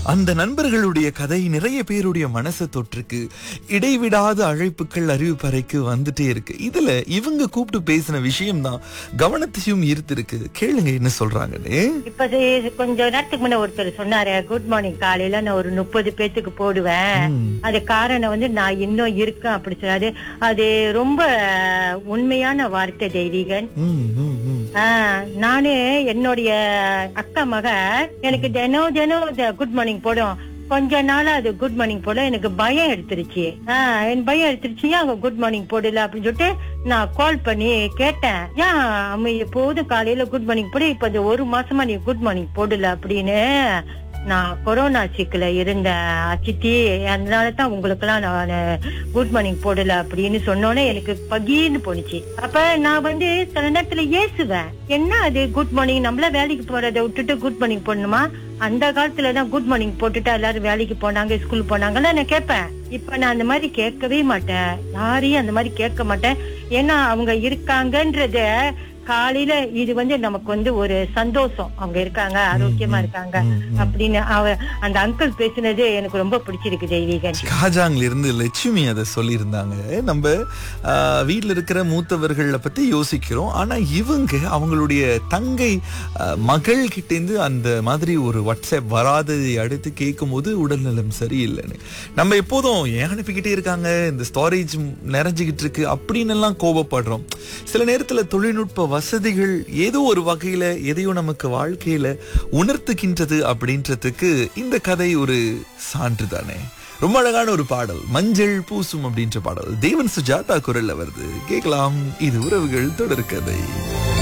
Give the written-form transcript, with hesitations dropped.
அந்த நண்பர்களுடைய கதை நிறைய பேருடைய மனசை தொற்றுக்கு. இடைவிடாத அழைப்புகள் அறிவிப்பறைக்கு வந்துட்டே இருக்கு. இதுல இவங்க கூப்பிட்டு பேசின விஷயம் தான் கவனத்தையும் ஈர்த்திருக்கு. கேளுங்க என்ன சொல்றாங்கன்னு. இப்ப கொஞ்ச நேரத்துக்கு முன்ன ஒருத்தர் சொன்னாரு, குட் மார்னிங் காலையில நான் ஒரு 30 பேத்துக்கு போடுவேன். அது காரணம் நான் இன்னும் இருக்கேன் அப்படி சொன்னாரு. அது ரொம்ப உண்மையான வார்த்தை தெய்வீகன். நானு என்னுடைய அக்கா மக எனக்கு தினம் குட் மார்னிங் போடும். கொஞ்ச நாளா அது குட் மார்னிங் போட எனக்கு பயம் எடுத்துருச்சு. என் பயம் எடுத்துருச்சு, அவங்க குட் மார்னிங் போடல அப்படின்னு சொல்லிட்டு நான் கால் பண்ணி கேட்டேன், ஏன் எப்போதும் காலையில குட் மார்னிங் போடு, இப்ப இந்த 1 மாசமா நீ குட் மார்னிங் போடல அப்படின்னு. நான் கொரோனா சிக்கல இருந்த சித்தி, அதனாலதான் உங்களுக்கு எல்லாம் நான் குட் மார்னிங் போடல அப்படின்னு சொன்னோன்னே எனக்கு பகீர்னு போனுச்சு. அப்ப நான் சில நேரத்துல ஏசுவேன், என்ன அது குட் மார்னிங், நம்மள வேலைக்கு போறதை விட்டுட்டு குட் மார்னிங் போடணுமா? அந்த காலத்துலதான் குட் மார்னிங் போட்டுட்டு எல்லாரும் வேலைக்கு போனாங்க, ஸ்கூல் போனாங்கன்னு நான் கேட்பேன். இப்ப நான் அந்த மாதிரி கேட்கவே மாட்டேன், யாரையும் அந்த மாதிரி கேட்க மாட்டேன். ஏன்னா அவங்க இருக்காங்கன்றத காலையில இது நமக்கு ஒரு சந்தோஷம், அவங்க இருக்காங்க, ஆரோக்கியமா இருக்காங்க அப்படின்னு அந்த அங்கிள் பேசினது எனக்கு ரொம்ப பிடிச்சிருக்கு தெய்வீகன். காஜாங்ல இருந்து லட்சுமி அதை சொல்லி இருந்தாங்க. நம்ம வீட்டுல இருக்கிற மூத்தவர்களை பத்தி யோசிக்கிறோம், ஆனா இவங்க அவங்களுடைய தங்கை மகள் கிட்ட இருந்து அந்த மாதிரி ஒரு வாட்ஸ்அப் வராததை அடுத்து கேட்கும் போது உடல்நலம் சரியில்லைன்னு. நம்ம எப்போதும் ஏன் அனுப்பிக்கிட்டே இருக்காங்க, இந்த ஸ்டோரேஜ் நிறைஞ்சுக்கிட்டு இருக்கு அப்படின்னு எல்லாம் கோபப்படுறோம். சில நேரத்துல தொழில்நுட்ப வசதிகள் ஏதோ ஒரு வகையில எதையோ நமக்கு வாழ்க்கையில உணர்த்துகின்றது அப்படின்றதுக்கு இந்த கதை ஒரு சான்று தானே. ரொம்ப அழகான ஒரு பாடல், மஞ்சள் பூசும் அப்படின்ற பாடல் தேவன் சுஜாதா குரல்ல வருது. கேட்கலாம். இது உறவுகள் தொடர் கதை.